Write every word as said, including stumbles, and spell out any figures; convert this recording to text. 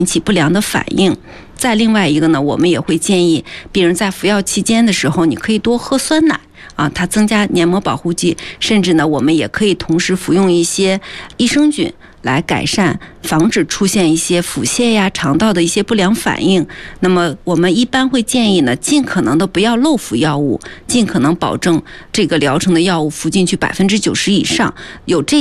引起不良的反应。再另外一个呢，我们也会建议病人在服药期间的时候，你可以多喝酸奶啊，它增加黏膜保护剂，甚至呢，我们也可以同时服用一些益生菌来改善、防止出现一些腹泻呀、肠道的一些不良反应。那么我们一般会建议呢，尽可能的不要漏服药物，尽可能保证这个疗程的药物服进去百分之九十以上。有这